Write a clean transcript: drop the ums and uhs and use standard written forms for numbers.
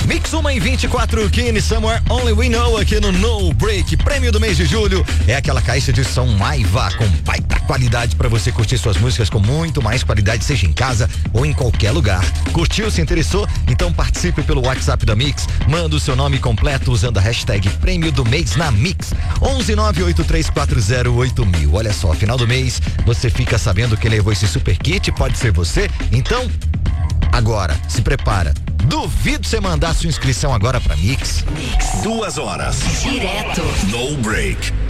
Mix 1 em 24, Kine Somewhere Only We Know aqui no No Break. Prêmio do mês de julho é aquela caixa de som Maiva com baita qualidade para você curtir suas músicas com muito mais qualidade, seja em casa ou em qualquer lugar. Curtiu, se interessou? Então participe pelo WhatsApp da Mix. Manda o seu nome completo usando a hashtag Prêmio do Mês na Mix. 11983408000. Olha só, final do mês você fica sabendo quem levou esse super kit, pode ser você. Então, agora, se prepara. Duvido você mandar sua inscrição agora pra Mix. 2 horas. Direto. No Break.